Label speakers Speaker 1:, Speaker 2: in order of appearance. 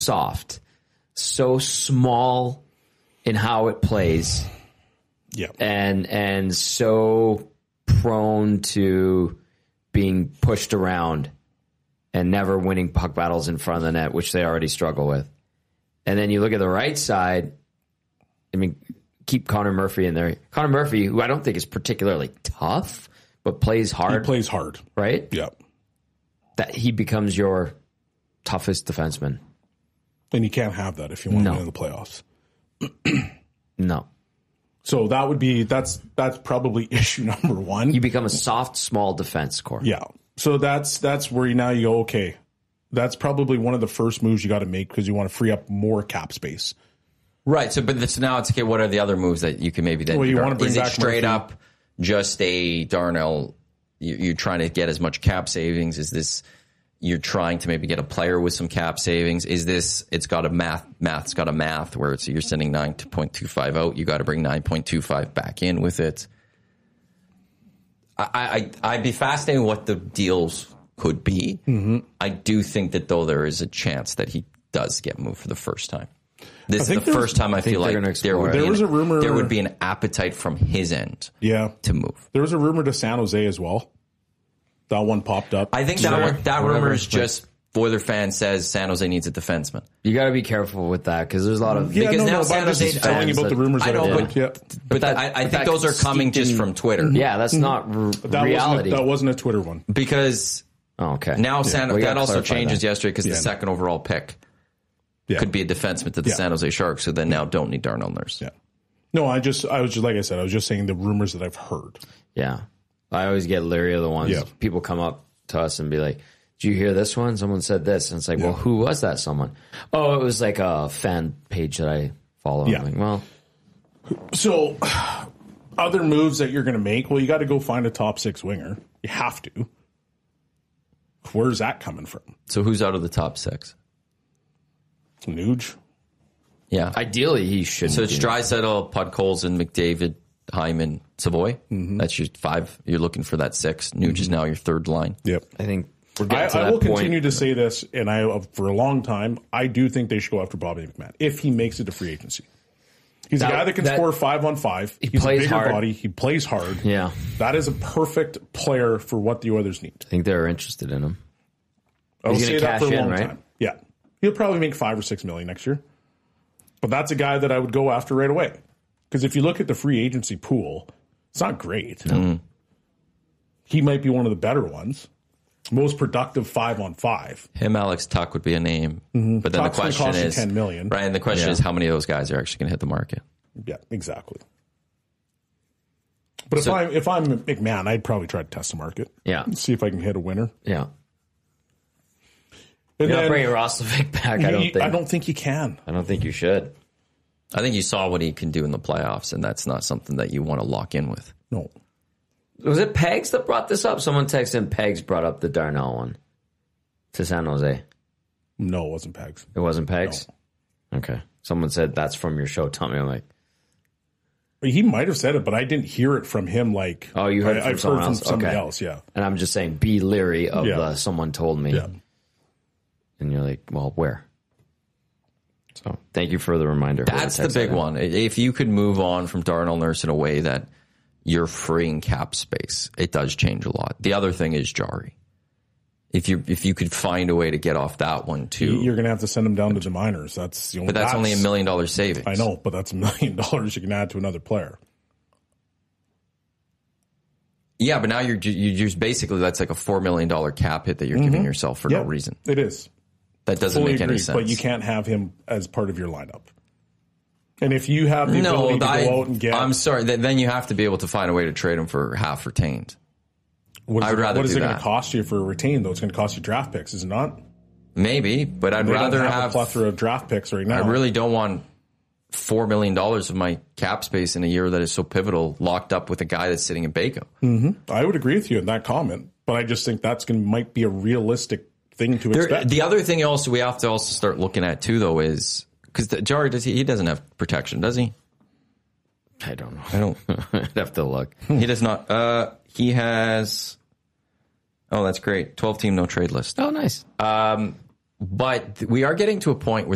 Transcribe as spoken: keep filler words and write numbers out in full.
Speaker 1: soft, so small in how it plays.
Speaker 2: Yeah.
Speaker 1: And and so prone to being pushed around and never winning puck battles in front of the net, which they already struggle with. And then you look at the right side, I mean, keep Connor Murphy in there. Connor Murphy, who I don't think is particularly tough, but plays hard.
Speaker 2: He plays hard.
Speaker 1: Right?
Speaker 2: Yeah.
Speaker 1: That he becomes your toughest defenseman.
Speaker 2: And you can't have that if you want
Speaker 1: No.
Speaker 2: to win in the playoffs.
Speaker 1: No.
Speaker 2: So that would be, that's that's probably issue number one.
Speaker 1: You become a soft, small defense core.
Speaker 2: Yeah. So that's that's where you, now you go, okay, that's probably one of the first moves you got to make because you want to free up more cap space.
Speaker 3: Right. So, but so now it's okay. What are the other moves that you can maybe then?
Speaker 2: Well, you
Speaker 3: do?
Speaker 2: want to bring
Speaker 3: Is it
Speaker 2: back
Speaker 3: straight
Speaker 2: Murphy.
Speaker 3: up just a Darnell? You, you're trying to get as much cap savings. Is this you're trying to maybe get a player with some cap savings? Is this it's got a math math's got a math where it's you're sending nine point two five out. You got to bring nine point two five back in with it. I, I I'd be fascinated what the deals could be. Mm-hmm. I do think that though there is a chance that he does get moved for the first time. This is
Speaker 2: think
Speaker 3: the
Speaker 2: there's-
Speaker 3: first time I,
Speaker 1: I think
Speaker 3: feel
Speaker 1: they're
Speaker 3: like
Speaker 1: gonna
Speaker 3: there would
Speaker 1: explore
Speaker 3: be
Speaker 1: it.
Speaker 2: There was
Speaker 3: an,
Speaker 2: a rumor-
Speaker 3: there would be an appetite from his end
Speaker 2: Yeah.
Speaker 3: to move.
Speaker 2: There was a rumor to San Jose as well. That one popped up.
Speaker 3: I think that
Speaker 1: Sure.
Speaker 3: one, that
Speaker 1: Whatever.
Speaker 3: rumor is just Oiler fan says San Jose needs a defenseman.
Speaker 1: You got to be careful with that because there's a lot of
Speaker 2: yeah,
Speaker 3: because
Speaker 2: no,
Speaker 3: now
Speaker 2: no, but
Speaker 3: San
Speaker 2: I'm just
Speaker 3: Jose
Speaker 2: telling you
Speaker 1: fans
Speaker 2: about the
Speaker 1: that-
Speaker 2: rumors
Speaker 3: I
Speaker 2: that
Speaker 3: know,
Speaker 2: I've
Speaker 3: but-
Speaker 2: heard. Yeah.
Speaker 3: But that, I, I think
Speaker 1: that
Speaker 3: those are coming
Speaker 1: steeped
Speaker 3: just
Speaker 1: in-
Speaker 3: from Twitter
Speaker 1: Yeah, that's not r-
Speaker 2: That
Speaker 1: reality.
Speaker 2: wasn't a, that wasn't a Twitter one.
Speaker 3: because
Speaker 1: oh, okay.
Speaker 3: now San,
Speaker 1: We
Speaker 3: that
Speaker 1: gotta
Speaker 3: also
Speaker 1: clarify
Speaker 3: changes
Speaker 1: that.
Speaker 3: yesterday because
Speaker 2: Yeah.
Speaker 3: the second overall pick
Speaker 2: Yeah.
Speaker 3: could be a defenseman to the
Speaker 2: Yeah.
Speaker 3: San Jose Sharks, who then now don't need Darnell Nurse.
Speaker 2: Yeah. No, I just, I was just, like I said, I was just saying the rumors that I've heard.
Speaker 1: Yeah. I always get leery of the ones.
Speaker 2: Yeah.
Speaker 1: People come up to us and be like, did you hear this one? Someone said this. And it's like, well, who was that someone? Oh, it was like a fan page that I follow.
Speaker 2: Yeah.
Speaker 1: I'm like, well,
Speaker 2: So, other moves that you're going to make, well, you got to go find a top six winger. You have to. Where's that coming from?
Speaker 3: So who's out of the top six?
Speaker 2: Nuge?
Speaker 3: Yeah.
Speaker 1: ideally he should.
Speaker 3: So it's Draisaitl, Podkolzin, McDavid, Hyman, Savoy.
Speaker 2: Mm-hmm.
Speaker 3: That's your five. You're looking for that six. Nuge is now your third line.
Speaker 2: Yep.
Speaker 1: I think we're
Speaker 2: I,
Speaker 1: getting to
Speaker 2: I
Speaker 1: that
Speaker 2: will
Speaker 1: point.
Speaker 2: continue to say this, and I for a long time, I do think they should go after Bobby McMahon if he makes it to free agency. He's
Speaker 1: That-
Speaker 2: a guy that can
Speaker 1: that-
Speaker 2: score five on five.
Speaker 1: He
Speaker 2: He's
Speaker 1: plays
Speaker 2: a bigger
Speaker 1: hard.
Speaker 2: body. He plays hard.
Speaker 1: Yeah.
Speaker 2: That is a perfect player for what the Oilers need.
Speaker 1: I think they're interested in him.
Speaker 2: I'll
Speaker 1: He's
Speaker 2: say
Speaker 1: gonna
Speaker 2: that for a
Speaker 1: cash in,
Speaker 2: long
Speaker 1: right?
Speaker 2: time. Yeah. He'll probably make five or six million next year. But that's a guy that I would go after right away. Because if you look at the free agency pool, it's not great.
Speaker 3: Mm.
Speaker 2: He might be one of the better ones. Most productive five on five.
Speaker 3: Him, Alex Tuck would be a name.
Speaker 2: Mm-hmm.
Speaker 3: But then
Speaker 2: Tuck's
Speaker 3: the
Speaker 2: gonna
Speaker 3: question
Speaker 2: cost you
Speaker 3: is,
Speaker 2: ten million.
Speaker 3: right? And the question
Speaker 1: Yeah.
Speaker 3: is, how many of those guys are actually going to hit the market?
Speaker 2: Yeah, exactly. But if
Speaker 3: So-
Speaker 2: I'm if I'm McMahon, I'd probably try to test the market.
Speaker 1: Yeah.
Speaker 2: See if I can hit a winner.
Speaker 1: Yeah.
Speaker 2: And
Speaker 1: You're not
Speaker 2: then
Speaker 1: bringing Roslovic back, I don't
Speaker 2: you-
Speaker 1: think.
Speaker 2: I don't think you can.
Speaker 1: I don't think you should.
Speaker 3: I think you saw what he can do in the playoffs, and that's not something that you want to lock in with.
Speaker 2: No.
Speaker 1: Was it Pegs that brought this up? Someone texted in Pegs brought up the Darnell one to San Jose.
Speaker 2: No, it wasn't Pegs.
Speaker 1: It wasn't Pegs? Okay. Someone said that's from your show, Tommy. I'm like,
Speaker 2: He might have said it, but I didn't hear it from him. Like,
Speaker 1: oh, you heard it
Speaker 2: I,
Speaker 1: from
Speaker 2: I've
Speaker 1: someone
Speaker 2: heard from
Speaker 1: else.
Speaker 2: somebody
Speaker 1: Okay.
Speaker 2: else. Yeah,
Speaker 1: and I'm just saying, be leery of
Speaker 2: Yeah.
Speaker 1: the someone told me.
Speaker 2: yeah.
Speaker 1: And you're like, well, where? So thank you for the reminder.
Speaker 3: That's the
Speaker 1: Text
Speaker 3: big
Speaker 1: that in.
Speaker 3: one. If you could move on from Darnell Nurse in a way that you're freeing cap space, it does change a lot. The other thing is Jari. If you if you could find a way to get off that one too,
Speaker 2: You're going to have to send him down to the minors. That's the only.
Speaker 3: but that's, only a million dollar savings.
Speaker 2: I know, but that's a million dollars you can add to another player.
Speaker 3: Yeah, but now you're ju- you just basically that's like a four million dollar cap hit that you're giving yourself for
Speaker 2: Yeah,
Speaker 3: no reason.
Speaker 2: It is.
Speaker 3: That doesn't
Speaker 2: Fully
Speaker 3: make any
Speaker 2: agree,
Speaker 3: sense.
Speaker 2: but you can't have him as part of your lineup. And if you have the
Speaker 3: No,
Speaker 2: ability to
Speaker 3: I,
Speaker 2: go out and get,
Speaker 3: I'm sorry. Th- Then you have to be able to find a way to trade him for half retained.
Speaker 2: what is
Speaker 3: I would
Speaker 2: it,
Speaker 3: rather
Speaker 2: what is
Speaker 3: do
Speaker 2: it going
Speaker 3: that.
Speaker 2: to cost you for a retain? Though it's going to cost you draft picks, is it not?
Speaker 3: Maybe, but I'd
Speaker 2: They
Speaker 3: rather
Speaker 2: don't have,
Speaker 3: have.
Speaker 2: a plethora of draft picks right now.
Speaker 3: I really don't want four million dollars of my cap space in a year that is so pivotal locked up with a guy that's sitting in Baco.
Speaker 2: I would agree with you in that comment, but I just think that's going might be a realistic thing to
Speaker 3: There,
Speaker 2: expect.
Speaker 3: the other thing also we have to also start looking at too, though, is because Jari does he, he doesn't have protection, does he?
Speaker 1: I don't know.
Speaker 3: I don't.
Speaker 1: I'd have to look.
Speaker 3: He does not. Uh, he has. Oh, that's great. twelve team no trade list.
Speaker 1: Oh, nice.
Speaker 3: Um, but we are getting to a point where